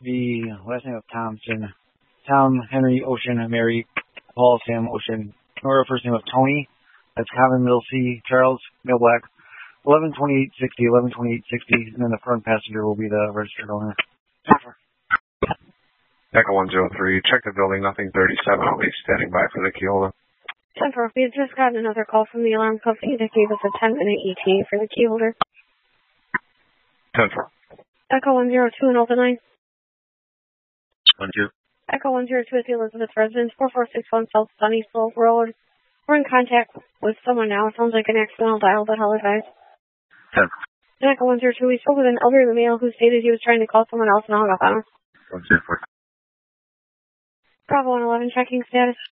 the last name of Thompson. Tom, Henry, Ocean, Mary, Paul, Sam, Ocean. Or first name of Tony. That's Common, Middle C, Charles, Male Black. 112860, 112860, and then the front passenger will be the registered owner. Echo 103, check the building, nothing 37, I'll be standing by for the key holder. 10-4, we just got another call from the alarm company that gave us a 10-minute ETA for the key holder. 10-4. Echo 102 and open line. 1-2. Echo 102 at the Elizabeth Residence, 4461 South Sunny Slope Road. We're in contact with someone now. It sounds like an accidental dial, but I'll advise. 10. Echo 102, we spoke with an elderly male who stated he was trying to call someone else and hung up on us. 1-2-4. Bravo 111, checking status.